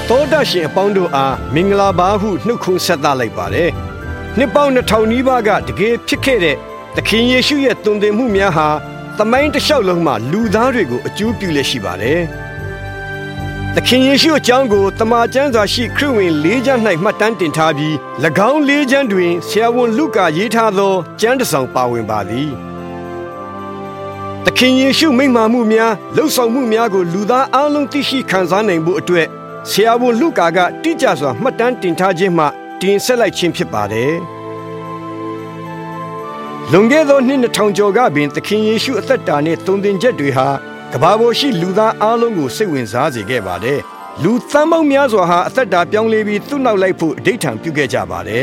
သောတရှင်အပေါင်းတို့အားမင်္ဂလာပါဟုနှုတ်ခွန်းဆက်သလိုက်ပါတယ်နှစ်ပေါင်း2000နီးပါးကတကယ်ဖြစ်ခဲ့တဲ့သခင်ယေရှုရဲ့တုန်တင်မှုများဟာသမိုင်းတစ်လျှောက်လုံးမှာလူသားတွေကိုအကျိုးပြုလက်ရှိပါတယ်သခင်ယေရှုအကြောင်းကိုတမန်ကျမ်းစာရှိခရစ်ဝင်၄ကျမ်း၌မှတ်တမ်းတင်ထားပြီး၎င်း၄ကျမ်းတွင်ဆရာဝန်လုကာရေးထားသောကျမ်းတစ်စောင်ပါဝင်ပါသည်သခင်ယေရှုမိန့်မာမှုများလှုပ်ဆောင်မှုများကိုလူသားအလုံးသိရှိခံစားနိုင်ဖို့အတွက်ဆရာဝန်လုကာကတိကျစွာမှတ်တမ်းတင်ထားခြင်းမှတင်ဆက်လိုက်ခြင်းဖြစ်ပါတယ်လွန်ခဲ့သောနှစ်2000ကျော်ကပင်သခင်ယေရှုအသက်တာနှင့်တုန်တင်ချက်တွေဟာကမ္ဘာပေါ်ရှိလူသားအလုံးကိုစိတ်ဝင်စားစေခဲ့ပါတယ်လူသန်းပေါင်းများစွာဟာအသက်တာပြောင်းလဲပြီးသူ့နောက်လိုက်ဖို့အဓိဋ္ဌာန်ပြုခဲ့ကြပါတယ်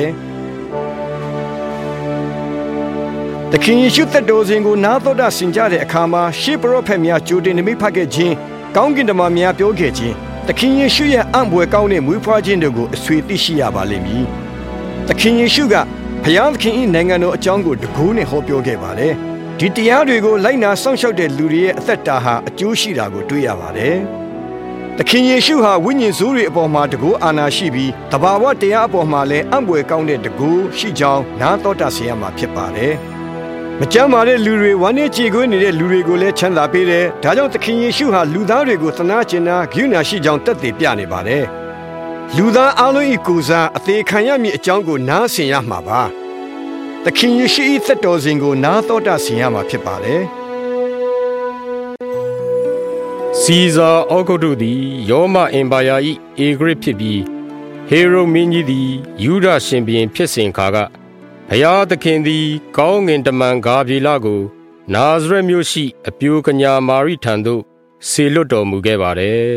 သခင်ယေရှုသက်တော်စဉ်ကိုနားတော်တာဆင်ကြတဲ့အခါမှာရှေးပရောဖက်များကြိုတင်နမိတ်ဖတ်ခဲ့ခြင်းကောင်းကင်တမန်များပြောခဲ့ခြင်းသခင်ယေရှုရဲ့အံ့ဘွယ်ကောင်းတဲ့မွေးဖွားခြင်းတို့ကိုအဆွေသိရှိရပါလိမ့်မည်သခင်ယေရှုကဘုရားသခင်၏နိုင်ငံတော်အကြောင်းကိုတကူးနဲ့ဟောပြောခဲ့ပါတယ်ဒီတရားတွေကိုလိုက်နာစောင့်ရှောက်တဲ့လူတွေရဲ့အသက်တာဟာအကျိုးရှိတာကိုတွေ့ရပါတယ်သခင်ယေရှုဟာဝိညာဉ်ဆိုးတွေအပေါ်မှာတကူအာဏာရှိပြီးတဘာဝတရားအပေါ်မှာလည်းအံ့ဘွယ်ကောင်းတဲ့တကူရှိကြောင်းနားတော်တာဆင်ရမှာဖြစ်ပါတယ်မကြမ်းပါတဲ့လူတွေဝမ်းနည်းကြေကွေးနေတဲ့လူတွေကိုလည်းချမ်းသာပေးတယ်ဒါကြောင့်သခင်ယေရှုဟာလူသားတွေကိုသနာကျင်နာဂရုဏာရှိကြောင်းတက်တည်ပြနေပါတယ်လူသားအလုံး၏ကိုယ်စားအသေးခံရမည့်အကြောင်းကိုနားဆင်ရမှာပါသခင်ယေရှု၏သက်တော်စဉ်ကိုနားတော်တာဆင်ရမှာဖြစ်ပါတယ်စီဇာအောဂုတ်တုသည်ရောမအင်ပါယာ၏အေဂရစ်ဖြစ်ပြီးဟေရုမင်းကြီးသည်ယူဒရှင်ဘုရင်ဖြစ်စဉ်ခါကဘုရားသခင်သည်ကောင်းငင်တမန်ဂါဗြေလကိုနာဇရက်မြို့ရှိအပြိုကညာမာရိထံသို့ဆေလွတ်တော်မူခဲ့ပါတယ်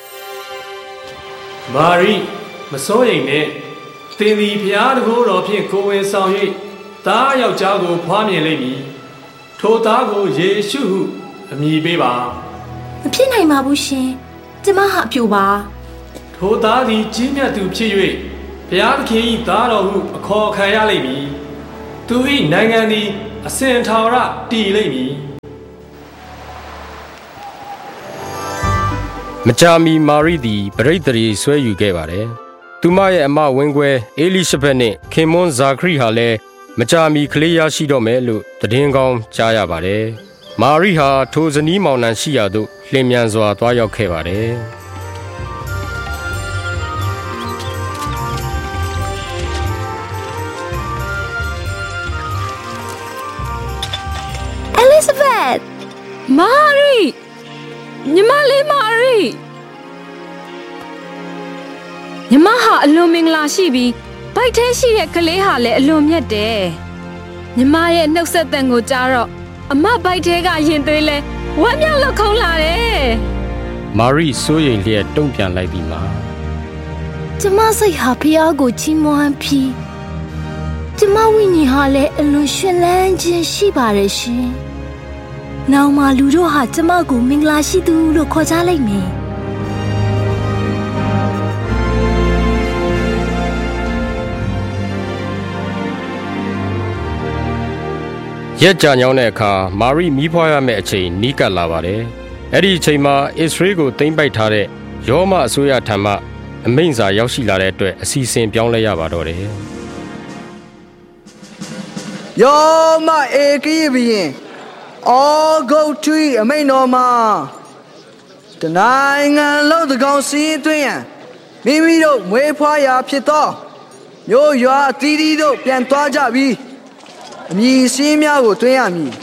မာရိမစိုးရိမ်နဲ့သင်သည်ဘုရားတကူတော်ဖြင့်ကိုယ်ဝင်ဆောင်၍သားယောက်ျားကိုဖွားမြင်လိမ့်မည်ထိုသားကိုယေရှုဟုအမည်ပေးပါမဖြစ်နိုင်ပါဘူးရှင်ကျမဟာအပြိုပါထိုသားသည်ကြီးမြတ်သူဖြစ်၍ဘုရားသခင်၏သားတော်ဟုအခေါ်ခံရလိမ့်မည်သူ၏နိုင်ငံသည်အစဉ်ထာဝရတည်လိမ့်မည်မကြာမီမာရိသည်ပရိသေရီဆွဲယူခဲ့ပါတယ်သူမရဲ့အမဝင်းခွဲအေလိရှဘက်နှင့်ခင်မွန်းဇာခရီဟာလည်းမကြာမီကလေးရရှိတော့မယ်လို့သတင်းကောင်းကြားရပါတယ်မာရိဟာထိုဇနီးမောင်နှံရှိရာသို့လျင်မြန်စွာသွားရောက်ခဲ့ပါတယ် Elizabeth မာရိညီမလေးမာရိညီမဟာအလွန်မင်္ဂလာရှိပြီးဗိုက်ထဲရှိတဲ့ကလေးဟာလည်းအလွန်မြတ်တယ်ညီမရဲ့နှုတ်ဆက်သံကိုကြားတော့အမဗိုက်ထဲကရင်သွေးလဲဝမ်းမြောက်လောက်ခုံးလာတယ်မာရိစိုးရိမ်လျက်တုံ့ပြန်လိုက်ပြီးမှကျမစိတ်ဟာဖျားကိုချီးမွမ်းပြီးကျမဝိညာဉ်ဟာလည်းအလွန်ရှင်လန်းခြင်းရှိပါတယ်ရှင်နောင်မှလူတို့ဟာကျမကိုမင်္ဂလာရှိသူလို့ခေါ်ကြလိမ့်မယ်ရက်ကြာညောင်းတဲ့အခါမာရိမီးဖွားရမယ့်အချိန်နီးကပ်လာပါတယ်။အဲ့ဒီအချိန်မှာအစ္စရေးကိုသိမ်းပိုက်ထားတဲ့ရောမအစိုးရထံမှအမိန့်စာရောက်ရှိလာတဲ့အတွက်အစီအစဉ်ပြောင်းလဲရပါတော့တယ်။ရောမအေဂိဘရင်အောဂုတ်ထွေအမိန့်တော်မှာတနိုင်ငံလုံးသကောင်စီးသွင်းရန်မိမိတို့မွေးဖွားရာဖြစ်သောမြို့ရွာအသီးသီးတို့ပြန်သွားကြပြီးအမည်စင်းများကိုတွင်းရမည်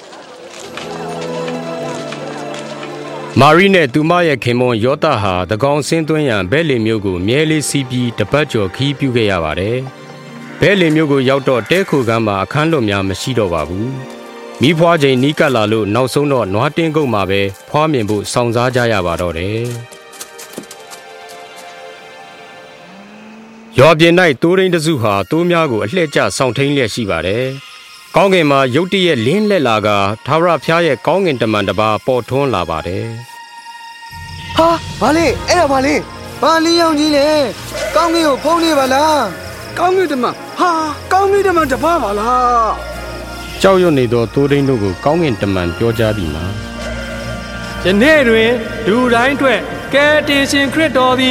မာရိနဲ့သူမရဲ့ခင်မွန်းယောသဟာသကောင်စင်းသွင်းရန်ဘဲလင်မြို့ကိုမြဲလေးစီးပြီးတပတ်ကျော်ခီးပြုခဲ့ရပါတယ်ဘဲလင်မြို့ကိုရောက်တော့တဲခိုကမ်းမှာအခန်းလွတ်များမရှိတော့ပါဘူးမိဖွားချိန်နီးကပ်လာလို့နောက်ဆုံးတော့နွားတင်းကုတ်မှာပဲဖွားမြင်ဖို့စောင့်စားကြရပါတော့တယ်ရွာပြင်၌တိုးရင်းတစုဟာတိုးများကိုအလှည့်ကျဆောင်ထိန်လျက်ရှိပါတယ်ကောင်းကင်မှာရုတ်တရက်လင်းလက်လာကထာဝရဘုရားရဲ့ကောင်းကင်တမန်တစ်ပါးပေါ်ထွန်းလာပါတယ်။ဟာဘာလဲအဲ့ဒါဘာလဲဘာလင်းရောင်ကြီးလဲကောင်းကင်ကိုဖုံးနေပါလားကောင်းကင်တမန်ဟာကောင်းကင်တမန်တစ်ပါးပါလားကြောက်ရွံ့နေသောတိုးရင်းတို့ကိုကောင်းကင်တမန်ပြောကြားပြီးမှယနေ့တွင်လူတိုင်းအတွက်ကယ်တင်ရှင်ခရစ်တော်သည်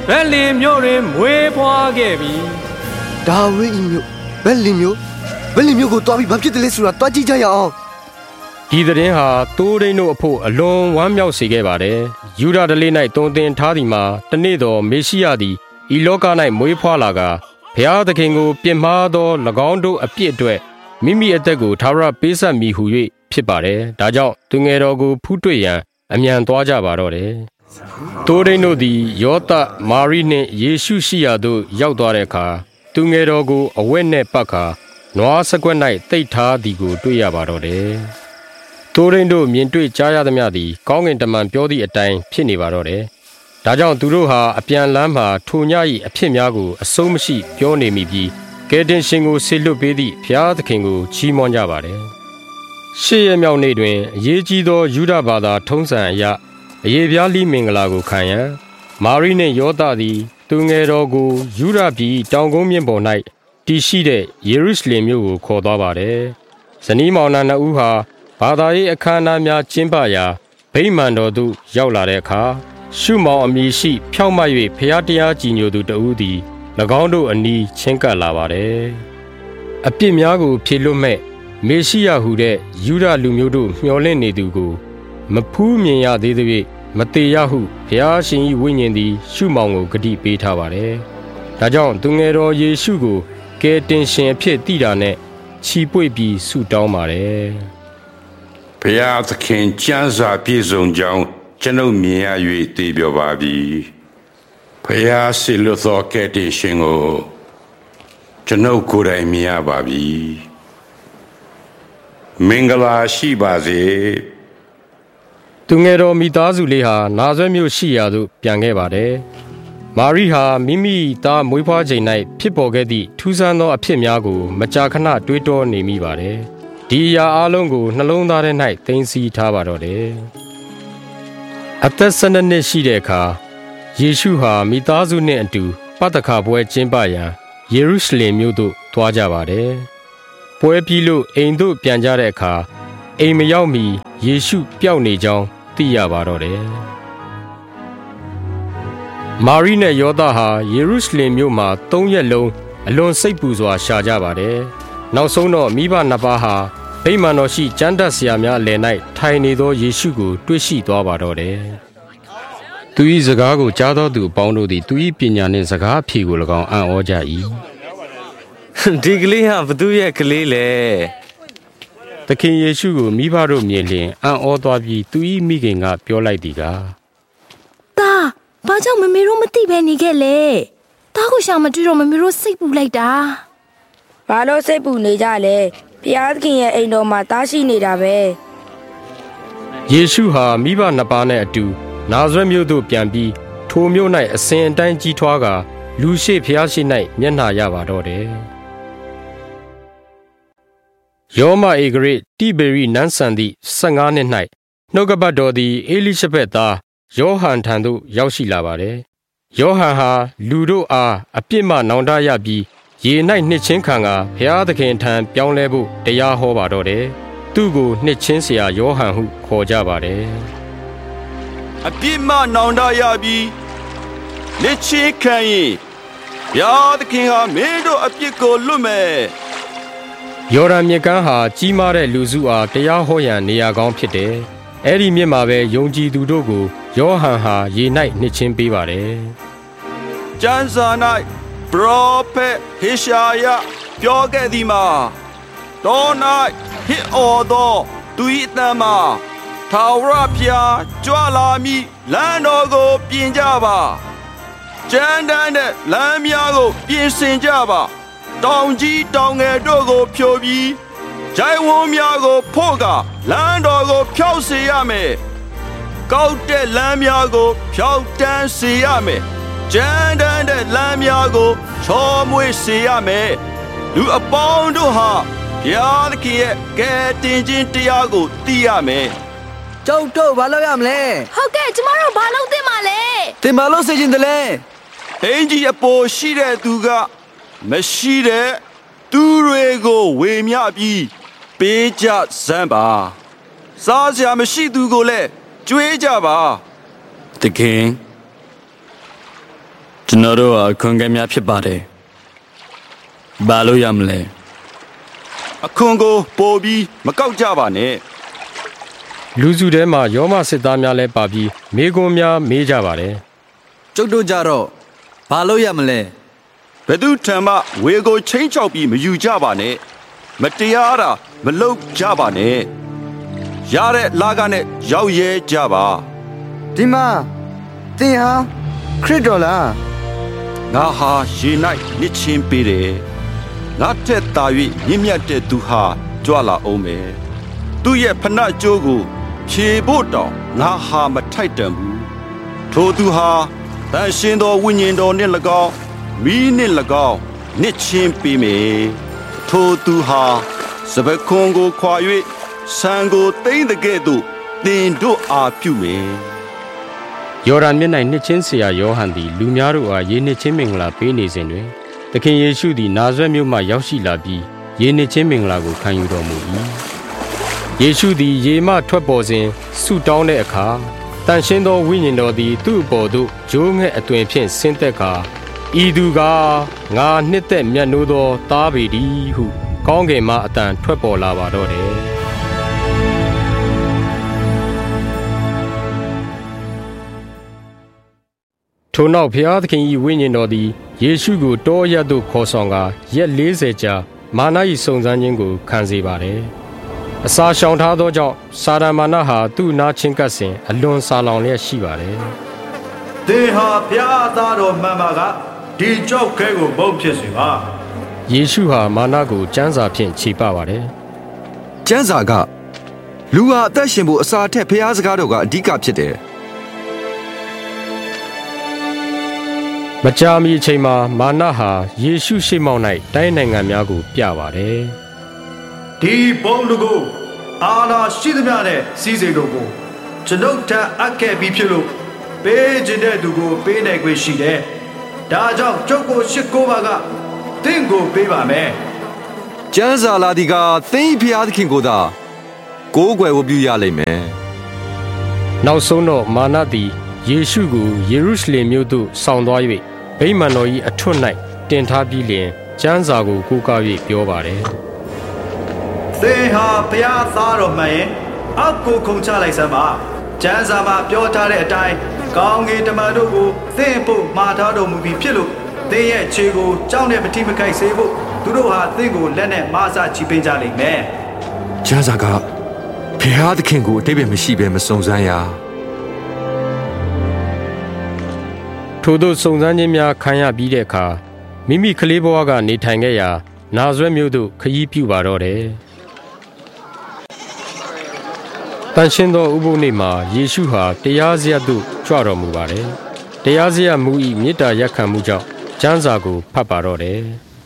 ဗက်လင်မြို့တွင်မွေးဖွားခဲ့ပြီဒါဝိဒ်မြို့ဗက်လင်မြို့ကိုတွားပြီးဘာဖြစ်တယ်လဲဆိုတာတွားကြည့်ကြရအောင်ဒီသတင်းဟာတိုးရင်းတို့အဖို့အလွန်ဝမ်းမြောက်စေခဲ့ပါတယ်ယူဒာဓလေ၌တုံသင်ထားသည်မှာတနေ့သောမေရှိယသည်ဤလောက၌မွေးဖွားလာကဘုရားသခင်ကိုပြစ်မှားသော၎င်းတို့အပြစ်အတွက်မိမိအသက်ကိုထာဝရပေးဆက်မိဟု၍ဖြစ်ပါတယ်ဒါကြောင့်သူငယ်တော်ကိုဖူးတွေ့ရန်အမြန်သွားကြပါတော့တယ်တိုးရင်းတို့သည်ယောသမာရိနှင့်ယေရှုရှိရာသို့ရောက်သွားတဲ့အခါသူငယ်တော်ကိုအဝတ်နှင့်ပတ်ခါနွားစကွက်၌တိတ်ထားသည်ကိုတွေ့ရပါတော့တယ်တိုးရင်းတို့မြင်တွေ့ကြားရသမျှသည်ကောင်းကင်တမန်ပြောသည့်အတိုင်းဖြစ်နေပါတော့တယ်ဒါကြောင့်သူတို့ဟာအပြန်လမ်းမှာထိုည၏အဖြစ်များကိုအဆုံးမရှိပြောနေမိပြီးကယ်တင်ရှင်ကိုဆေလွတ်ပေးသည့်ဘုရားသခင်ကိုချီးမွမ်းကြပါတယ်ရှေ့ရမြောက်နေ့တွင်အရေးကြီးသောယူဒဘာသာထုံးစံအရအယေပြားလိမင်္ဂလာကိုခံရန်မာရိနှင့်ယောသသည်သူငယ်တော်ကိုယူဒပြည်တောင်ကုန်းမြင့်ပေါ်၌တည်ရှိတဲ့ယေရုရှလင်မြို့ကိုခေါ်သွားပါတယ်ဇနီးမောင်နှံနှစ်ဦးဟာဘာသာရေးအခမ်းအနားများကျင်းပရာဗိမာန်တော်သို့ရောက်လာတဲ့အခါရှုမောင်အမည်ရှိဖြောင့်မတ်၍ဖျားတရားကြည်ညိုသူတဦးသည်၎င်းတို့အနီးချင်းကပ်လာပါတယ်အပြစ်များကိုဖြေလွတ်မဲ့မေရှိယဟုတဲ့ယူဒလူမျိုးတို့မျှော်လင့်နေသူကိုမဖူးမြင်ရသေးသည်မတေရဟုဘုရားရှင်၏ဝိညာဉ်သည်ရှုမောင်ကိုဂတိပေးထားပါတယ်ဒါကြောင့်သူငယ်တော်ယေရှုကိုကယ်တင်ရှင်အဖြစ်သိတာနဲ့ချီးပွေ့ပြီးဆုတောင်းပါတယ်ဘုရားသခင်ကျမ်းစာပြည့်စုံကြောင်းကျွန်ုပ်မြင်ရ၍သိပြောပါပြီဘုရားဆီလွတ်သောကယ်တင်ရှင်ကိုကျွန်ုပ်ကိုယ်တိုင်မြင်ရပါပြီမင်္ဂလာရှိပါစေသူငယ်တော်မိသားစုလေးဟာနာဇရက်မြို့ရှိရာသို့ပြန်ခဲ့ပါတယ်မာရိဟာမိမိသားမွေးဖွားချိန်၌ဖြစ်ပေါ်ခဲ့သည့်ထူးဆန်းသောအဖြစ်များကိုမကြာခဏတွေးတောနေမိပါတယ်ဒီအရာအလုံးကိုနှလုံးသားထဲ၌သိမ်းဆည်းထားပါတော့တယ်အသက်12နှစ်ရှိတဲ့အခါယေရှုဟာမိသားစုနှင့်အတူပတ္တခါပွဲကျင်းပရန်ယေရုရှလင်မြို့သို့သွားကြပါတယ်ပွဲပြီးလို့အိမ်သို့ပြန်ကြတဲ့အခါအိမ်မရောက်မီယေရှုပျောက်နေကြောင်းသိရပါတော့တယ်မာရိနဲ့ယောသဟာယေရုရှလင်မြို့မှာ3ရက်လုံးအလွန်စိတ်ပူစွာရှာကြပါတယ်နောက်ဆုံးတော့မိဘနှစ်ပါးဟာဗိမာန်တော်ရှိကျမ်းတတ်ဆရာများလယ်၌ထိုင်နေသောယေရှုကိုတွေ့ရှိသွားပါတော့တယ်သူ၏စကားကိုကြားသောသူအပေါင်းတို့သည်သူ၏ပညာနှင့်စကားအဖြေကို၎င်းအံ့ဩကြ၏ဒီကလေးဟာဘသူရဲ့ကလေးလဲသခင်ယေရှုကိုမိဘတို့မြင်လျင်အံ့ဩသွားပြီးသူ၏မိခင်ကပြောလိုက်သည်ကားတာဘာကြောင့်မမေတို့မသိပဲနေခဲ့လဲတာကိုရှာမတွေ့တော့မမေတို့စိတ်ပူလိုက်တာဘာလို့စိတ်ပူနေကြလဲဘုရားသခင်ရဲ့အိမ်တော်မှာတားရှိနေတာပဲယေရှုဟာမိဘနှစ်ပါးနဲ့အတူနာဇရက်မြို့သို့ပြန်ပြီးထိုမြို့၌အစဉ်အတိုင်းကြီးထွားကာလူရှိဘုရားရှိ၌မျက်နှာရပါတော့တယ်ယောမဧကရစ်တိဘေရိနန်းဆန်သည့်15နှစ်၌နှုတ်ကပတ်တော်သည်အေလိရှဘက်သားယောဟန်ထံသို့ရောက်ရှိလာပါတယ်ယောဟန်ဟာလူတို့အားအပြစ်မှနောင်တရပြီးရေ၌နှစ်ချင်းခံကဘုရားသခင်ထံပြောင်းလဲဖို့တရားဟောပါတော့တယ်သူ့ကိုနှစ်ချင်းဆရာယောဟန်ဟုခေါ်ကြပါတယ်အပြစ်မှနောင်တရပြီးနှစ်ချင်းခံရင်ဘုရားသခင်ဟာမင်းတို့အပြစ်ကိုလွတ်မယ်ယော်ဒန်မြစ်ကမ်းဟာကြီးမားတဲ့လူစုအားတရားဟောရန်နေရာကောင်းဖြစ်တယ်။အဲ့ဒီမြစ်မှာပဲယုံကြည်သူတို့ကိုယောဟန်ဟာရေ၌နှစ်ချင်းပေးပါတယ်။ကျမ်းစာ၌ပရောဖက်ဟေရှာယပြောခဲ့သည်မှာတော၌ဟစ်အော်သောသူ၏အသံမှာထာဝရဘုရားကြွလာမည်လမ်းတော်ကိုပြင်ကြပါ။ကျမ်းတမ်းတဲ့လမ်းများကိုပြင်ဆင်ကြပါတောင်ကြီးတောင်ငယ်တို့ကိုဖြိုပြီးဂျိုင်းဝန်းများကိုဖို့ကလမ်းတော်ကိုဖြောက်စေရမယ်ကောက်တဲ့လမ်းများကိုဖြောက်တန်းစေရမယ်ကျမ်းတမ်းတဲ့လမ်းများကိုချောမွေ့စေရမယ်လူအပေါင်းတို့ဟာဘုရားသခင်ရဲ့ကယ်တင်ခြင်းတရားကိုသိရမယ်ကျုပ်တို့ဘာလုပ်ရမလဲဟုတ်ကဲ့ကျမတို့ဘာလုပ်သင့်ပါလဲသင်ဘာလုပ်စေချင်တယ်လဲအင်ကြီးအပေါ်ရှိတဲ့သူကမရှိတဲ့သူတွေကိုဝေမျှပြီးပေးကြစမ်းပါစားစရာမရှိသူကိုလည်းကြွေးကြပါတခင်ကျွန်တော်တို့အခွန်ကဲများဖြစ်ပါတယ်ဘာလို့ရမလဲအခွန်ကိုပို့ပြီးမကောက်ကြပါနဲ့လူစုထဲမှာယောမစစ်သားများလဲပါပြီးမိကွန်းများမေးကြပါတယ်ကျုပ်တို့ကြတော့ဘာလို့ရမလဲဘယ်သူထံမှဝေကိုချင်းချောက်ပြီးမယူကြပါနဲ့မတရားတာမလုပ်ကြပါနဲ့ရတဲ့လာကနဲ့ရောက်ရဲကြပါဒီမှာသင်ဟာခရစ်တော်လားငါဟာရေ၌နစ်ချင်းပေးတယ်ငါထက်သာ၍မြင့်မြတ်တဲ့သူဟာကြွလာအောင်မယ်သူ့ရဲ့ဖဏကျိုးကိုဖြေဖို့တောင်ငါဟာမထိုက်တန်ဘူးထိုသူဟာတန်ရှင်သောဝိညာဉ်တော်နှင့်၎င်းမိနှင့်၎င်းနစ်ချင်းပေးမယ်ထိုသူဟာစပခွန်ကိုခွာ၍ဆံကိုသိမ့်တဲ့ကဲ့သို့သင်တို့အားပြုမယ်ယော်ဒန်မြစ်၌နှစ်ချင်းဆရာယောဟန်သည်လူများတို့အားယေနှစ်ချင်းမင်္ဂလာပေးနေစဉ်တွင်သခင်ယေရှုသည်နာဇရက်မြို့မှရောက်ရှိလာပြီးယေနှစ်ချင်းမင်္ဂလာကိုခံယူတော်မူ၏ယေရှုသည်ရေမှထွက်ပေါ်စဉ်ဆုတောင်းတဲ့အခါတန်ရှင်းသောဝိညာဉ်တော်သည်သူ့အပေါ်သို့ဂျိုးငှက်အသွင်ဖြင့်ဆင်းသက်ကာဤသူကငါနှစ်သက်မြတ်နိုးသောသားပေတည်းဟုကောင်းကင်မှအတန်ထွက်ပေါ်လာပါတော့တယ်ထိုနောက်ဘုရားသခင်၏ဝိညာဉ်တော်သည်ယေရှုကိုတောအရပ်သို့ခေါ်ဆောင်ကာရက်40ကြာမာန၏စုံစမ်းခြင်းကိုခံစေပါတယ်။အစာရှောင်ထားသောကြောင့်စာရမာနဟာသူ့နာချင်းကပ်စဉ်အလွန်စာလောင်လျက်ရှိပါတယ်။သင်ဟာဘုရားသားတော်မှန်ပါကဒီကြောက်ခဲကိုမုန်းဖြစ်စေပါ။ယေရှုဟာမာနကိုကျမ်းစာဖြင့်ခြေပပါတယ်။ကျမ်းစာကလူဟာအသက်ရှင်ဖို့အစာထက်ဘုရားစကားတော်ကအဓိကဖြစ်တယ်။မကြာမီအချိန်မှာမာနဟာယေရှုရှေ့မှောက်၌တိုင်းနိုင်ငံများကိုပြပါတယ်။ဒီဘုံလူကိုအာနာရှိသမျှနဲ့စီးစိမ်တို့ကိုကျွန်ုပ်ထံအပ်ခဲ့ပြီးဖြစ်လို့ပေးခြင်းတဲ့သူကိုပေးနိုင်ခွင့်ရှိတယ်။ဒါကြောင့်ကျုပ်ကိုရှစ်ကိုပါကသင်ကိုပေးပါမယ်။ကျမ်းစာလာဒီကသင်ဘုရားသခင်ကိုသာကိုးကွယ်ဖို့ပြုရလိမ့်မယ်။နောက်ဆုံးတော့မာနသည်ယေရှုကိုယေရုရှလင်မြို့သို့ဆောင်သွား၍ဗိမာန်တော်၏အထွတ်၌တင်ထားပြီးလျှင်ကျမ်းစာကိုကိုးကား၍ပြောပါတယ်။သင်ဟာဘုရားသားတော်မှန်ရင်အောက်ကိုခုန်ချလိုက်စမ်းပါ။ကျမ်းစာမှာပြောထားတဲ့အတိုင်းကောင်းကင်တမန်တို့ကိုသင်ဖို့မှာထားတော်မူပြီးဖြစ်လို့သင်ရဲ့ခြေကိုကြောက်နဲ့မထိမခိုက်စေဖို့သူတို့ဟာသင်ကိုလက်နဲ့မဆချီပင်းကြလိမ့်မယ်။ကျမ်းစာကဘုရားသခင်ကိုအတိတ်ပဲမရှိဘဲမစုံစမ်းရထို့သောစုံစမ်းခြင်းများခံရပြီးတဲ့အခါမိမိကလေးဘဝကနေထိုင်ခဲ့ရာနာဇရက်မြို့သို့ခရီးပြုပါတော့တယ်။တန်ရှင်းသောဥပုသ်နေ့မှာယေရှုဟာတရားစရပ်သို့ကြွတော်မူပါတယ်။တရားစရပ်မူ၏မေတ္တာရပ်ခံမှုကြောင့်ကျမ်းစာကိုဖတ်ပါတော့တယ်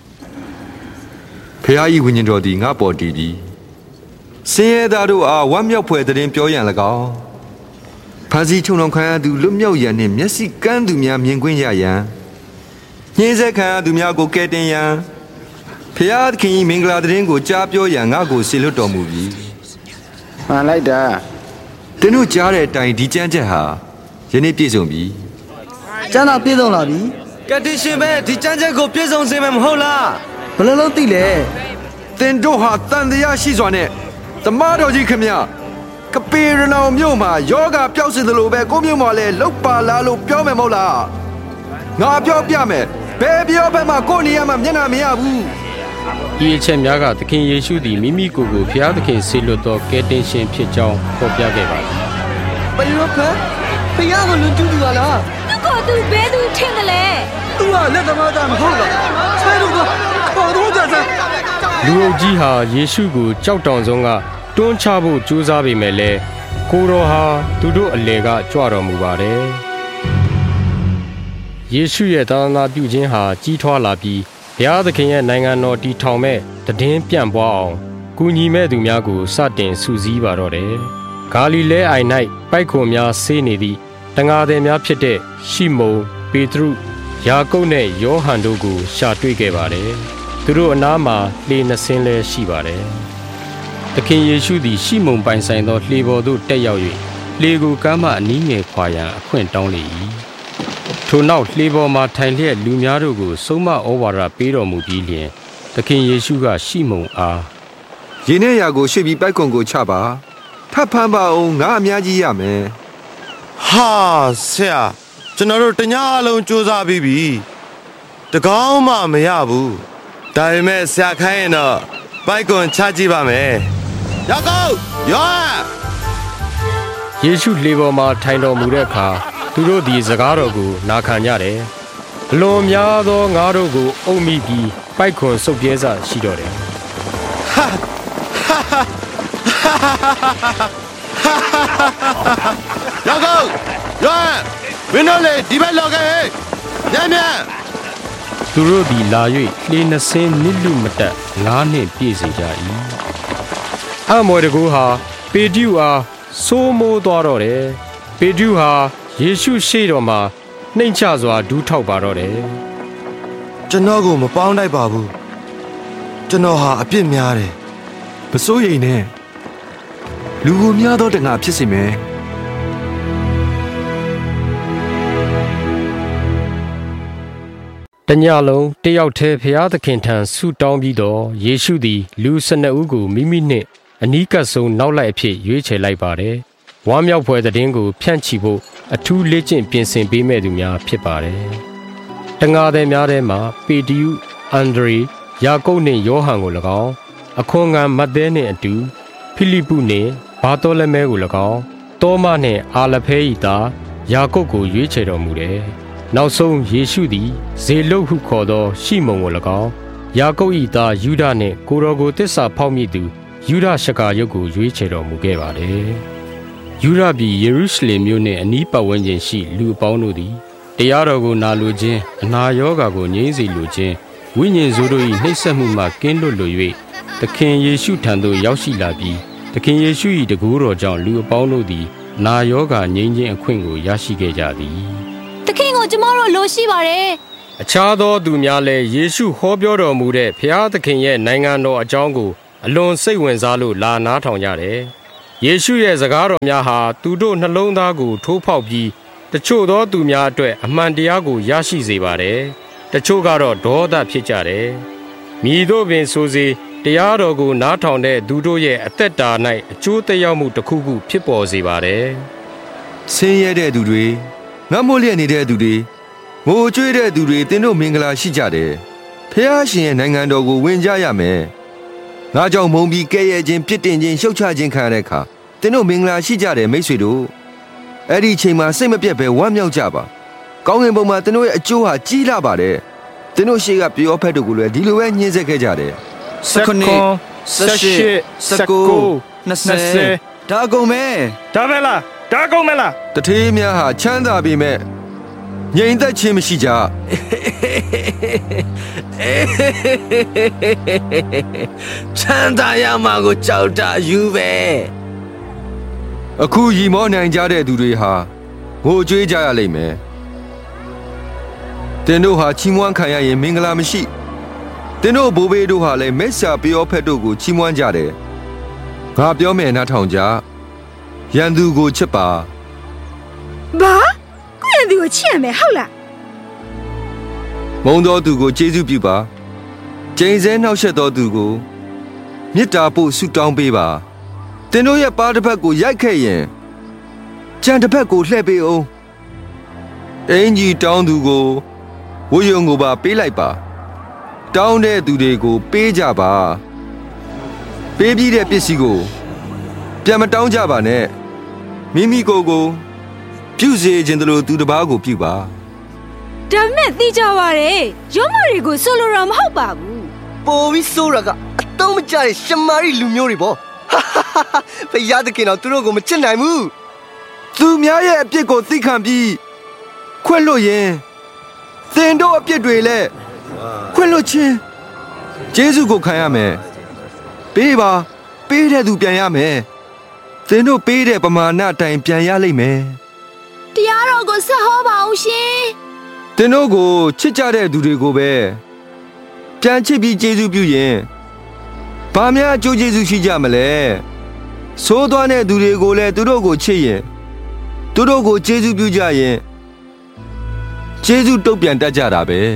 ။ဖခင်၏ဝိညာဉ်တော်သည်ငါ့ပေါ်တည်ပြီးဆင်းရဲသားတို့အားဝမ်းမြောက်ဖွယ်သတင်းပြောရန်၎င်းဖန်စီချုံတော်ခံရသူလွတ်မြောက်ရန်နှင့်မျက်စိကန်းသူများမြင်ကွင်းရရန်ညှင်းဆဲခံရသူများကိုကယ်တင်ရန်ဖခင်သခင်၏မင်္ဂလာသတင်းကိုကြားပြောရန်ငါ့ကိုစေလွှတ်တော်မူပြီမှန်လိုက်တာသင်တို့ကြားတဲ့အတိုင်းဒီကျမ်းချက်ဟာယနေ့ပြည့်စုံပြီကျမ်းတော်ပြည့်စုံလာပြီကယ်တင်ရှင်ပဲဒီကျမ်းချက်ကိုပြည့်စုံစေမယ်မဟုတ်လားဘယ်လိုလုပ်သိလဲသင်တို့ဟာတန်တရားရှိစွာနဲ့သမားတော်ကြီးခင်ဗျကပေရနောင်မြို့မှာယောဂပျောက်စေသလိုပဲကိုမြို့မှာလည်းလောက်ပါလားလို့ပြောမယ်မဟုတ်လားငါပြောပြမယ်ဘယ်ပြောဘက်မှာကိုနေရာမှာမျက်နှာမရဘူးဒီအချက်များကသခင်ယေရှုသည်မိမိကိုယ်ကိုဘုရားသခင်ဆေလွတ်သောကယ်တင်ရှင်ဖြစ်ကြောင်းဖော်ပြခဲ့ပါသည်ဘယ်လိုဖက်ဘုရားကိုလွန်ကျူးသူလားသူ့ကိုသူဘယ်သူထင်တယ်လဲသူကလက်သမားသားမဟုတ်လားဆဲလို့ကခေါ်တော့ကြစမ်းလူအုပ်ကြီးဟာယေရှုကိုကြောက်တောင်ဆုံးကတွန်းချဖို့ကြိုးစားပေမဲ့လည်းကိုတော်ဟာသူတို့အလေကကြွတော်မူပါတယ်။ယေရှုရဲ့သာသနာပြုခြင်းဟာကြီးထွားလာပြီးဘုရားသခင်ရဲ့နိုင်ငံတော်တည်ထောင်မဲ့တည်င်းပြန့်ပွားအောင်ကူညီမဲ့သူများကိုစတင်စုစည်းပါတော့တယ်။ဂါလိလဲအိုင်၌ပိုက်ခွန်များဆေးနေသည့်တန်ဃာသည်များဖြစ်တဲ့ရှိမုန်၊ပေတရု၊ယာကုပ်နဲ့ယောဟန်တို့ကိုရှာတွေ့ခဲ့ပါတယ်။သူတို့အနားမှာလှေနှစ်စင်းလည်းရှိပါတယ်။သခင်ယေရှုသည်ရှိမုန်ပိုင်ဆိုင်သောလှေပေါ်သို့တက်ရောက်၍လှေကိုကမ်းမှအနီးငယ်ခွာရန်အခွင့်တောင်းလေ၏ထိုနောက်လှေပေါ်မှာထိုင်လျက်လူများတို့ကိုဆုံးမဩဝါဒပေးတော်မူပြီးလျှင်သခင်ယေရှုကရှိမုန်အားရေနဲ့ရာကိုရွှေ့ပြီးပိုက်ကွန်ကိုချပါထပ်ဖမ်းပါအောင်ငါအများကြီးရမယ်ဟာဆရာကျွန်တော်တို့တညအလုံးစူးစမ်းပြီးပြီတကောင်းမှမရဘူးဒါပေမဲ့ဆရာခိုင်းရင်တော့ပိုက်ကွန်ချကြည့်ပါမယ်ရောက်ကောရောယေရှုလေပေါ်မှာထိုင်တော်မူတဲ့အခါသူတို့သည်စကားတော်ကိုနာခံကြတယ်အလွန်များသောငါးတို့ကိုအုပ်မိပြီးပိုက်ခွန်စုပ်ပြဲစရှိတော့တယ်ရောက်ကောရောမင်းတို့လေဒီဘက်လောက်ခဲ့ညံ့ညံ့သူတို့သည်လာ၍လှေနှစင်းနစ်လူမတက်9နှစ်ပြည့်စေကြ၏အမွေတကူဟာပေတရုအားစိုးမိုးသွားတော့တယ်ပေတရုဟာယေရှုရှေ့တော်မှာနှိမ်ချစွာဒူးထောက်ပါတော့တယ်ကျွန်တော်ကိုမပေါင်းတိုက်ပါဘူးကျွန်တော်ဟာအပြစ်များတယ်မစိုးရိမ်နဲ့လူကိုများသောတငါဖြစ်စေမယ်တညလုံးတယောက်တည်းဖျားသခင်ထံဆုတောင်းပြီးတော့ယေရှုသည်လူ12ဦးကိုမိမိနှင့်အနီးကပ်ဆုံးနောက်လိုက်အဖြစ်ရွေးချယ်လိုက်ပါတယ်ဝမ်းမြောက်ဖွယ်သတင်းကိုဖြန့်ချီဖို့အထူးလေ့ကျင့်ပြင်ဆင်ပေးမဲ့သူများဖြစ်ပါတယ်တငါသည်များထဲမှာပေတရုအန်ဒရေယာကုပ်နှင့်ယောဟန်ကို၎င်းအခွန်ခံမဿဲနှင့်အတူဖိလိပုနှင့်ဘာသောလမဲကို၎င်းတောမနှင့်အာလဖဲ၏သားယာကုပ်ကိုရွေးချယ်တော်မူတယ်နောက်ဆုံးယေရှုသည်ဇေလုတ်ဟုခေါ်သောရှိမုန်ကို၎င်းယာကုပ်၏သားယူဒနှင့်ကိုတော်ကိုတစ္ဆာဖောက်မိသူယူဒရှကာယုတ်ကိုရွေးချယ်တော်မူခဲ့ပါတယ်ယူဒပြည်ယေရုရှလင်မြို့နှင့်အနီးပတ်ဝန်းကျင်ရှိလူအပေါင်းတို့သည်တရားတော်ကိုနာလိုခြင်းအနာရောဂါကိုငြိမ်းစေလိုခြင်းဝိညာဉ်ဆိုးတို့၏နှိပ်စက်မှုမှကင်းလွတ်လို၍သခင်ယေရှုထံသို့ရောက်ရှိလာပြီးသခင်ယေရှု၏တကူတော်ကြောင့်လူအပေါင်းတို့သည်နာရောဂါငြိမ်းခြင်းအခွင့်ကိုရရှိခဲ့ကြသည်သခင်ကိုကျမတို့လိုရှိပါတယ်အခြားသောသူများလည်းယေရှုဟောပြောတော်မူတဲ့ဘုရားသခင်ရဲ့နိုင်ငံတော်အကြောင်းကိုအလွန်စိတ်ဝင်စားလို့လာနားထောင်ကြတယ်ယေရှုရဲ့စကားတော်များဟာသူတို့နှလုံးသားကိုထိုးဖောက်ပြီးတချို့သောသူများအတွက်အမှန်တရားကိုရရှိစေပါတယ်တချို့ကတော့ဒေါသဖြစ်ကြတယ်မြည်တို့ပင်ဆိုစေတရားတော်ကိုနားထောင်တဲ့သူတို့ရဲ့အသက်တာ၌အကျိုးသက်ရောက်မှုတစ်ခုခုဖြစ်ပေါ်စေပါတယ်ဆင်းရဲတဲ့သူတွေငတ်မို့လျက်နေတဲ့သူတွေငိုကြွေးတဲ့သူတွေသင်တို့မင်္ဂလာရှိကြတယ်ဖျားရှင်ရဲ့နိုင်ငံတော်ကိုဝင်ကြရမယ်ငါကြောင့်မုန်းပြီးကဲ့ရဲ့ခြင်းပြစ်တင်ခြင်းရှုတ်ချခြင်းခံရတဲ့အခါသင်တို့မင်္ဂလာရှိကြတယ်မိတ်ဆွေတို့အဲ့ဒီအချိန်မှာစိတ်မပြတ်ပဲဝမ်းမြောက်ကြပါကောင်းကင်ဘုံမှာသင်တို့ရဲ့အကျိုးဟာကြီးလာပါတယ်သင်တို့ရှေ့ကပြောဖက်တို့ကိုလည်းဒီလိုပဲညှင်းဆဲခဲ့ကြတယ် 19 18 19 20ဒါကုန်မဲဒါပဲလားဒါကုန်မလားတထေးများဟာချမ်းသာပေမဲ့ငြိမ်သက်ခြင်းမရှိကြချမ်းသာရမှာကိုကြောက်တာယူပဲအခုရီမောနိုင်ကြတဲ့သူတွေဟာငိုကြွေးကြရလိမ့်မယ်သင်တို့ဟာချီးမွမ်းခံရရင်မင်္ဂလာမရှိသင်တို့ဘိုးဘေးတို့ဟာလည်းမက်ဆာပြောဖက်တို့ကိုချီးမွမ်းကြတယ်ငါပြောမယ်နားထောင်ကြရန်သူကိုချစ်ပါဘာကိုရန်သူကိုချစ်ရမယ်ဟုတ်လားမုန်းသောသူကိုကျေးဇူးပြုပါကျိန်ဆဲနှောက်ယှက်သောသူကိုမေတ္တာပို့ဆုတောင်းပေးပါသင်တို့ရဲ့ပါးတစ်ဖက်ကိုရိုက်ခဲ့ရင်ကြံတစ်ဖက်ကိုလှည့်ပေးအောင်အင်ကြီးတောင်းသူကိုဝိယုံကိုပါပေးလိုက်ပါတောင်းတဲ့သူတွေကိုပေးကြပါပေးပြီးတဲ့ပစ္စည်းကိုပြန်မတောင်းကြပါနဲ့မိမိကိုယ်ကိုပြုစေခြင်းတို့သူတစ်ပါးကိုပြုပါဒါမဲ့သိကြပါရဲ့ရုံးမတွေကိုဆိုလိုတာမဟုတ်ပါဘူးပိုပြီးဆိုးတာကအတုံးမကျတဲ့ရှမာရီလူမျိုးတွေပေါ့ဖယားသခင်တော်သူတို့ကိုမချစ်နိုင်ဘူးသူများရဲ့အပြစ်ကိုသိခံပြီးခွင့်လွတ်ရင်သင်တို့အပြစ်တွေလည်းခွင့်လွတ်ခြင်းယေရှုကိုခံရမယ်ပေးပါပေးတဲ့သူပြန်ရမယ်သင်တို့ပေးတဲ့ပမာဏအတိုင်းပြန်ရလိမ့်မယ်တရားတော်ကိုဆက်ဟောပါအောင်ရှင်သင်တို့ကိုချစ်ကြတဲ့သူတွေကိုပဲပြန်ချစ်ပြီးယေရှုပြုရင်ဘာများအကျိုးကျေးဇူးရှိကြမလဲဆိုးသွားတဲ့သူတွေကိုလည်းသူတို့ကိုချစ်ရင်သူတို့ကိုကျေးဇူးပြုကြရင်ကျေးဇူးတုတ်ပြန်တတ်ကြတာပဲ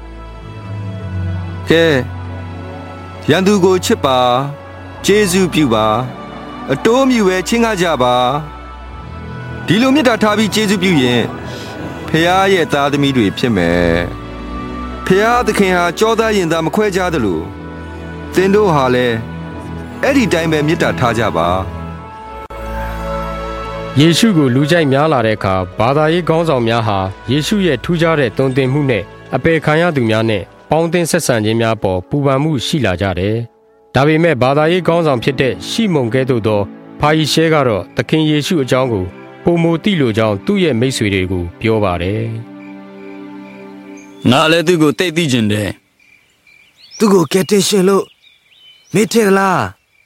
ကဲရန်သူကိုချစ်ပါကျေးဇူးပြုပါအတိုးမြူပဲချင်းကားကြပါဒီလိုမေတ္တာထားပြီးကျေးဇူးပြုရင်ဖခင်ရဲ့သားသမီးတွေဖြစ်မယ်ဖခင်သခင်ဟာကြောသားရင်သားမခွဲခြားသလိုသင်တို့ဟာလည်းအဲ့ဒီတိုင်းပဲမေတ္တာထားကြပါယေရှုကိုလူကြိုက်များလာတဲ့အခါဘာသာရေးခေါင်းဆောင်များဟာယေရှုရဲ့ထူးခြားတဲ့သွန်သင်မှုနဲ့အပေခံရသူများနဲ့ပေါင်းသင်းဆက်ဆံခြင်းများပေါ်ပူပန်မှုရှိလာကြတယ်။ဒါပေမဲ့ဘာသာရေးခေါင်းဆောင်ဖြစ်တဲ့ရှိမုန်ကဲ့သို့သောဖာရီရှဲကတော့သခင်ယေရှုအကြောင်းကိုပုံမသိလိုကြောင်းသူ့ရဲ့မိတ်ဆွေတွေကိုပြောပါတယ်ငါလည်းသူ့ကိုတိတ်သိကျင်တယ်သူ့ကိုကယ်တင်ရှင်လို့မေ့ထင်လား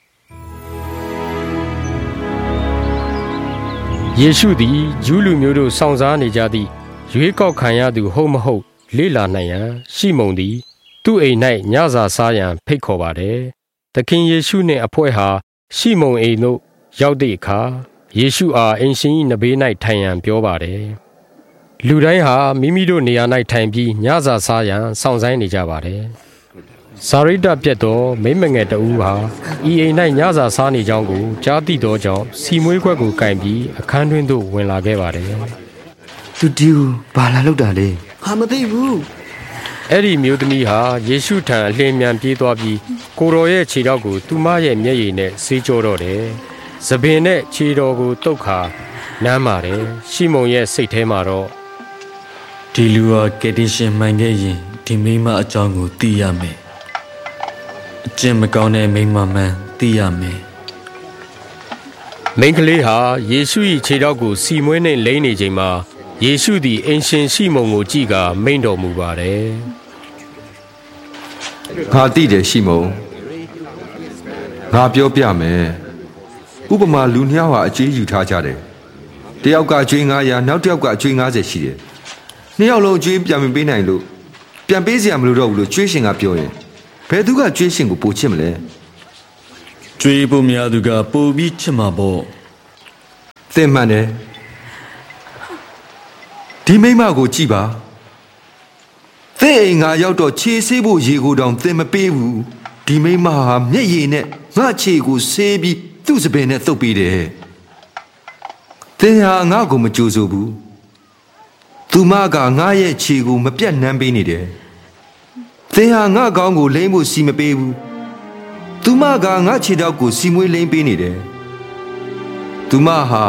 ယေရှုသည်ဂျူးလူမျိုးတို့စောင့်စားနေကြသည့်ရွေးကောက်ခံရသူဟုတ်မဟုတ်လေ့လာနိုင်ရန်ရှိမုန်သည်သူ့အိမ်၌ညစာစားရန်ဖိတ်ခေါ်ပါတယ်။သခင်ယေရှုနှင့်အဖွဲ့ဟာရှိမုန်အိမ်သို့ရောက်သည့်အခါယေရှုအားအိမ်ရှင်၏နဘေး၌ထိုင်ရန်ပြောပါတယ်။လူတိုင်းဟာမိမိတို့နေရာ၌ထိုင်ပြီးညစာစားရန်စောင့်ဆိုင်းနေကြပါတယ်။စာရိတ္တပြတ်သောမိမငယ်တဦးဟာဤအိမ်၌ညစာစားနေကြောင်းကိုကြားသိသောကြောင့်စီမွေးခွက်ကိုကင်ပြီးအခန်းတွင်သို့ဝင်လာခဲ့ပါတယ်။သူဒီကိုဘာလာလုပ်တာလဲ။ဟာမသိဘူး။အဲ့ဒီမျိုးသမီးဟာယေရှုထံအလင်းမြန်ပြေးသွားပြီးကိုတော်ရဲ့ခြေထောက်ကိုသူမရဲ့မျက်ရည်နဲ့ဆေးကြောတော့တယ်။သပင်နဲ့ခြေတော်ကိုတုတ်ခါနမ်းပါတယ်။ရှိမုန်ရဲ့စိတ်ထဲမှာတော့ဒီလူဟာကယ်တင်ရှင်မှန်ခဲ့ရင်ဒီမိမအကြောင်းကိုသိရမယ်။အကျင့်မကောင်းတဲ့မိမမှန်သိရမယ်။မိန်းကလေးဟာယေရှု၏ခြေထောက်ကိုစီမွေးနဲ့လိမ့်နေချိန်မှာယေရှုသည်အင်ရှင်ရှိမုန်ကိုကြည့်ကာမိန့်တော်မူပါတယ်။ငါသိတယ်ရှိမုန်ငါပြောပြမယ်။ဥပမာလူနှစ်ယောက်ဟာအကျေးယူထားကြတယ်။တယောက်ကကျွေး900နောက်တစ်ယောက်ကအကျွေး90ရှိတယ်။နှစ်ယောက်လုံးကျွေးပြန်မပေးနိုင်လို့ပြန်ပေးစရာမလိုတော့ဘူးလို့ကျွေးရှင်ကပြောရင်ဘယ်သူကကျွေးရှင်ကိုပိုချစ်မလဲ။ကျွေးဖို့များသူကပိုပြီးချစ်မှာပေါ့။သင်မှန်တယ်ဒီမိမကိုကြည့်ပါသင်အိမ်ငါရောက်တော့ခြေဆေးဖို့ရေကိုတောင်သင်မပေးဘူးဒီမိမဟာမျက်ရည်နဲ့ငါခြေကိုဆေးပြီးသူ့စပင်နဲ့သုတ်ပေးတယ်သင်ဟာငါ့ကိုမကြိုးဆိုဘူးသူမကငါရဲ့ခြေကိုမပြတ်နှမ်းပေးနေတယ်သင်ဟာငါကောင်းကိုလိမ့်ဖို့စီမပေးဘူးသူမကငါခြေထောက်ကိုစီမွေးလိမ့်ပေးနေတယ်သူမဟာ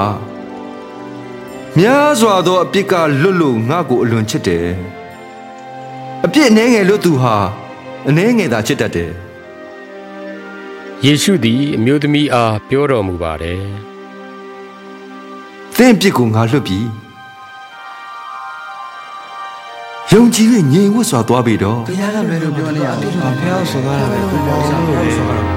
များစွာသောအပြစ်ကလွတ်လို့ငါ့ကိုအလွန်ချစ်တယ်အပြစ်အနည်းငယ်လွတ်သူဟာအနည်းငယ်သာချစ်တတ်တယ်ယေရှုသည်အမျိုးသမီးအားပြောတော်မူပါတယ်သင်ပြစ်ကိုငါလွတ်ပြီယုံကြည်၍ငြိမ်ဝတ်စွာသွားပြီတော့ဘုရားကလည်းပြောနေရတယ်ဘုရားဆိုကားတာပဲဘုရားဆိုကားတာ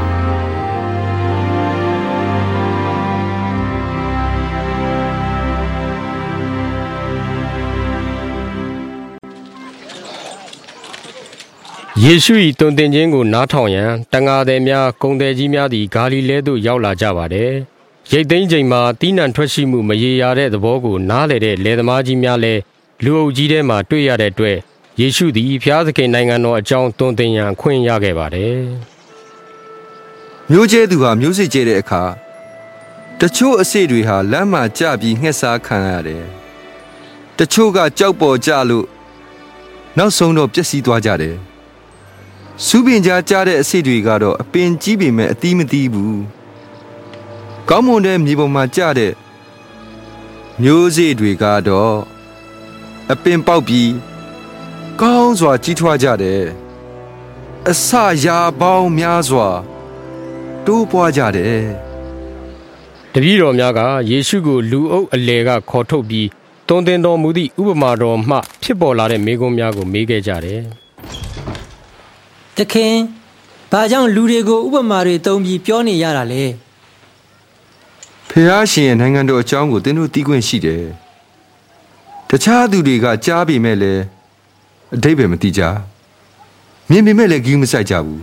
ယေရှု၏တုန်တင်ခြင်းကိုနားထောင်ရန်တန်ဃာသည်များကုံသည်ကြီးများသည်ဂါလိလဲသို့ရောက်လာကြပါတယ်။ရိတ်သိမ်းချိန်မှာတီးနှံထွက်ရှိမှုမရေရာတဲ့သဘောကိုနားလည်တဲ့လယ်သမားကြီးများလည်းလူအုပ်ကြီးထဲမှာတွေ့ရတဲ့အတွက်ယေရှုသည်ဖျားသခင်နိုင်ငံတော်အကြောင်းတုန်တင်ရန်ခွင့်ရခဲ့ပါတယ်။မျိုးကျဲသူဟာမျိုးစိကျဲတဲ့အခါတချို့အစေတွေဟာလမ်းမှာကျပြီးငှက်စားခံရတယ်။တချို့ကကြောက်ပေါ်ကျလို့နောက်ဆုံးတော့ပျက်စီးသွားကြတယ်။စူးပင်ကြားကြားတဲ့အစိတ်တွေကတော့အပင်ကြီးပေမဲ့အသီးမသီးဘူး။ကောင်းမွန်တဲ့မြေပေါ်မှာကျတဲ့မျိုးစေ့တွေကတော့အပင်ပေါက်ပြီးကောင်းစွာကြီးထွားကြတယ်။အစရာပေါင်းများစွာတိုးပွားကြတယ်။တပည့်တော်များကယေရှုကိုလူအုပ်အလယ်ကခေါ်ထုတ်ပြီးတုန်တင်တော်မူသည့်ဥပမာတော်မှဖြစ်ပေါ်လာတဲ့မေးခွန်းများကိုမေးခဲ့ကြတယ်။သခင်ဘာကြောင့်လူတွေကိုဥပမာတွေသုံးပြီးပြောနေရတာလဲဖျားရှင်ရဲ့နိုင်ငံတော်အကြောင်းကိုသင်တို့သိခွင့်ရှိတယ်တခြားသူတွေကကြားပေမဲ့လည်းအဓိပ္ပာယ်မသိကြမြင်ပေမဲ့လည်းဂရုမစိုက်ကြဘူး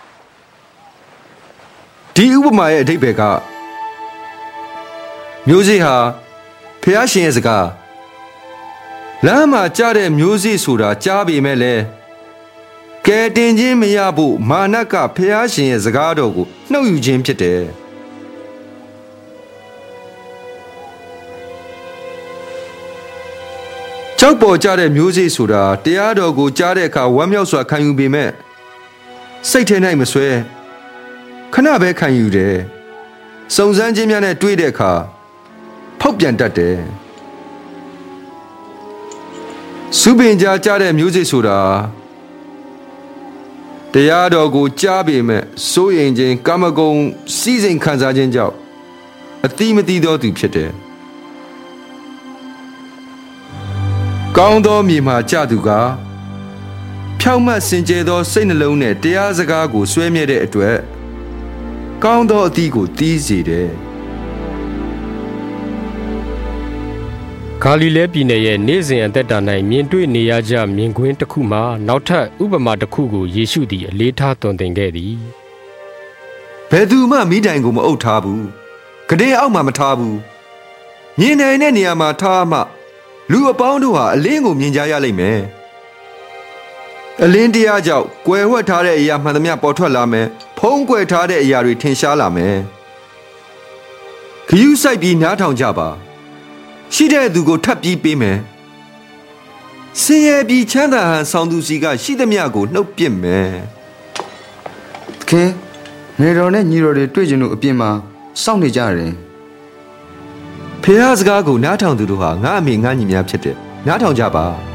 ဒီဥပမာရဲ့အဓိပ္ပာယ်ကမျိုးစေ့ဟာဖျားရှင်ရဲ့စကားလမ်းမှာကြားတဲ့မျိုးစေ့ဆိုတာကြားပေမဲ့လည်းကဲတင်ခြင်းမရဖို့မာနကဖျားရှင်ရဲ့စကားတော်ကိုနှုတ်ယူခြင်းဖြစ်တယ်ကြောက်ပေါ်ကြတဲ့မျိုးစေ့ဆိုတာတရားတော်ကိုကြားတဲ့အခါဝမ်းမြောက်စွာခံယူပေမဲ့စိတ်ထဲ၌မဆွဲခဏပဲခံယူတယ်စုံစမ်းခြင်းများနဲ့တွေ့တဲ့အခါဖောက်ပြန်တတ်တယ်စုပင်ကြားကြားတဲ့မျိုးစေ့ဆိုတာတရားတော်ကိုကြားပေမဲ့စိုးရိမ်ခြင်းကာမဂုဏ်စီးစိမ်ခံစားခြင်းကြောင့်အတိမတိသောသူဖြစ်တယ်ကောင်းသောမြေမှာကြသူကဖြောင့်မတ်စင်ကြယ်သောစိတ်နှလုံးနဲ့တရားစကားကိုဆွဲမြဲတဲ့အတွက်ကောင်းသောအသီးကိုတီးစေတယ်ဂါလိလဲပြည်နယ်ရဲ့နေ့စဉ်အသက်တာ၌မြင်တွေ့နေရကြမြင်ကွင်းတစ်ခုမှာနောက်ထပ်ဥပမာတစ်ခုကိုယေရှုသည်အလေးထားသွန်သင်ခဲ့သည်ဘယ်သူမှမိတိုင်ကိုမအုပ်ထားဘူးကတဲ့အောက်မှာမထားဘူးမြင်နိုင်တဲ့နေရာမှာထားမှလူအပေါင်းတို့ဟာအလင်းကိုမြင်ကြရလိမ့်မယ်အလင်းတရားကြောင့်ကွယ်ဝှက်ထားတဲ့အရာမှန်သမျှပေါ်ထွက်လာမယ်ဖုံးကွယ်ထားတဲ့အရာတွေထင်ရှားလာမယ်ခရူးဆိုင်ပြီးနားထောင်ကြပါရှိတဲ့သူကိုထပ်ပြီးပေးမယ်ဆင်းရဲပြီးချမ်းသာဟန်ဆောင်သူစီကရှိသမျှကိုနှုတ်ပစ်မယ်သခင်နေတော်နဲ့ညီတော်တွေတွေ့ကြလို့အပြင်မှာစောင့်နေကြတယ်ဖះစကားကိုနားထောင်သူတို့ဟာငါအမေငါညီများဖြစ်တယ်နားထောင်ကြပါ